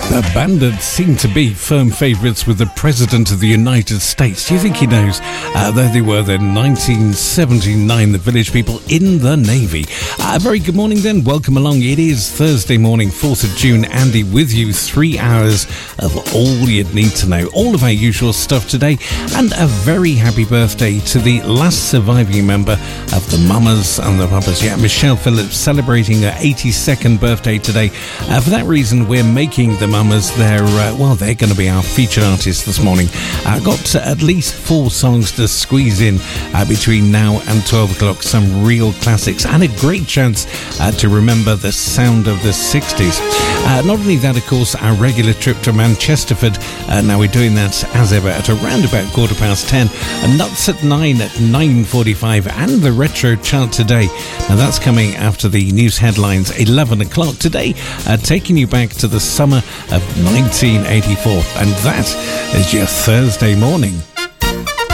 The Bandits seem to be firm favourites with the President of the United States. Do you think he knows? There they were then, 1979, the Village People in the Navy. Very good morning then, welcome along. It is Thursday morning, 4th of June. Andy with you, 3 hours of all you'd need to know. All of our usual stuff today, and a very happy birthday to the last surviving member of the Mamas and the Papas. Yeah, Michelle Phillips celebrating her 82nd birthday today. For that reason, we're making the Mamas, they're going to be our featured artists this morning. Got at least 4 songs to squeeze in between now and 12 o'clock. Some real classics and a great chance to remember the sound of the 60s. Not only that, of course, our regular trip to Manchesterford. Now we're doing that as ever at around about 10:15. Nuts at 9 at 9:45, and the retro chart today. Now that's coming after the news headlines 11 o'clock today, taking you back to the summer of 1984, and that is your Thursday morning.